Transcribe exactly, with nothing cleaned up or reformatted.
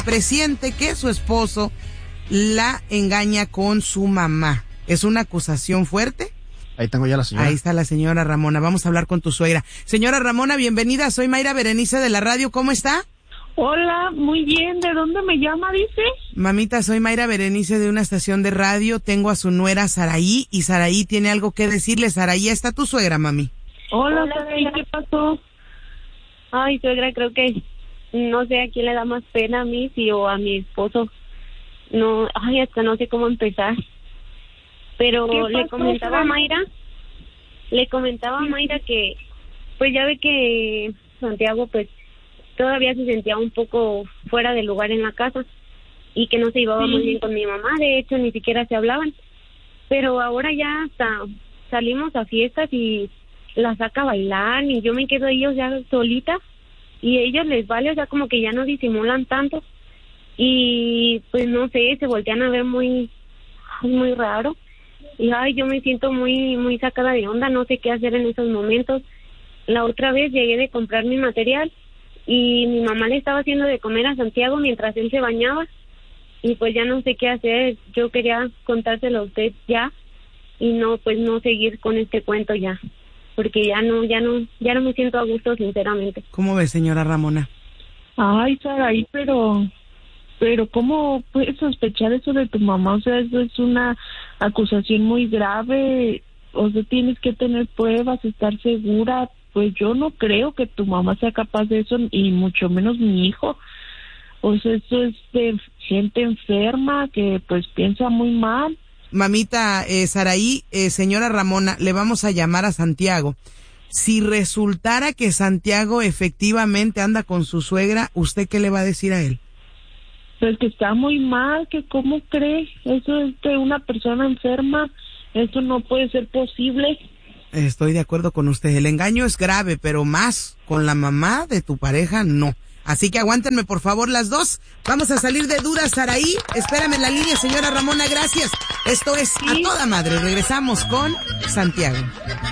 presiente que su esposo la engaña con su mamá. ¿Es una acusación fuerte? Ahí tengo ya la señora. Ahí está la señora Ramona. Vamos a hablar con tu suegra. Señora Ramona, bienvenida. Soy Mayra Berenice de la radio. ¿Cómo está? Hola, muy bien. ¿De dónde me llama, dice? Mamita, soy Mayra Berenice de una estación de radio. Tengo a su nuera Saraí y Saraí tiene algo que decirle. Saraí, ¿está tu suegra, mami? Hola, Hola Saraí, ¿qué pasó? Ay, suegra, creo que no sé a quién le da más pena, a mí si o a mi esposo. No, ay, hasta no sé cómo empezar. Pero le comentaba a Mayra, le comentaba a Mayra que, pues ya ve que Santiago, pues, todavía se sentía un poco fuera de lugar en la casa y que no se llevaba sí. muy bien con mi mamá, de hecho ni siquiera se hablaban. Pero ahora ya hasta salimos a fiestas y la saca a bailar y yo me quedo ellos ya solita y a ellos les vale, o sea, como que ya no disimulan tanto y pues no sé, se voltean a ver muy, muy raro. Y ay, yo me siento muy muy sacada de onda, no sé qué hacer en esos momentos. La otra vez llegué de comprar mi material y mi mamá le estaba haciendo de comer a Santiago mientras él se bañaba y pues ya no sé qué hacer. Yo quería contárselo a usted ya y no, pues no seguir con este cuento ya, porque ya no, ya no, ya no me siento a gusto, sinceramente. ¿Cómo ve, señora Ramona? Ay, Saraí, pero... Pero ¿cómo puedes sospechar eso de tu mamá? O sea, eso es una acusación muy grave. O sea, tienes que tener pruebas, estar segura. Pues yo no creo que tu mamá sea capaz de eso, y mucho menos mi hijo. O sea, eso es de gente enferma que pues piensa muy mal. Mamita, eh, Saraí, eh, señora Ramona, le vamos a llamar a Santiago. Si resultara que Santiago efectivamente anda con su suegra, ¿usted qué le va a decir a él? Pues que está muy mal, que cómo cree, eso es de una persona enferma, eso no puede ser posible. Estoy de acuerdo con usted, el engaño es grave, pero más con la mamá de tu pareja, no. Así que aguántenme por favor las dos, vamos a salir de dudas, Saraí, espérame en la línea, señora Ramona, gracias. Esto es sí. A Toda Madre, regresamos con Santiago.